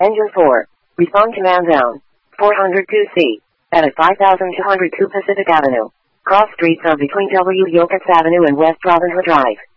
Engine 4. Respond command down. 402C. At 5202 Pacific Avenue. Cross streets are between W. Yilkes Avenue and West Robin Hood Drive.